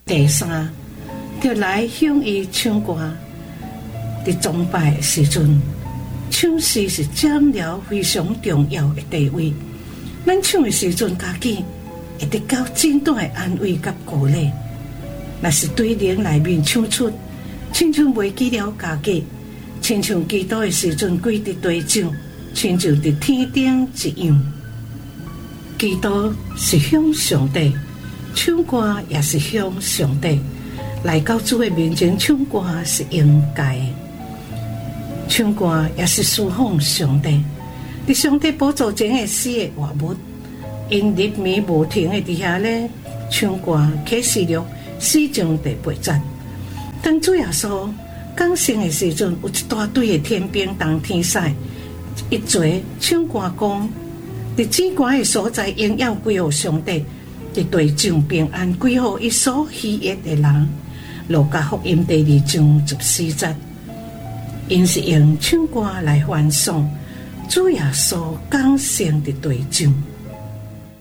第三，就来向伊唱歌。伫崇拜的时阵，唱诗是占了非常重要的地位。咱唱的时阵，家己会得到真大的安慰甲鼓励。若是对灵内面唱出，亲像袂记了家己，亲像基督的时阵跪伫地上，亲像伫天顶一样。基督是向上帝，唱歌也是向上帝。来到主的面前唱歌是应该的，唱歌也是侍奉上帝。伫上帝宝座前的死的活物，因日暝无停的伫遐咧唱歌，启示录4章第8节。当主耶稣降生的时阵，有一大堆的天兵同天使一齐唱歌讲，伫至高的所在荣耀归予上帝，伫地上平安归予伊所喜悦的人。路加福音第2章14节，因是用唱歌来欢送主耶稣降生伫地上。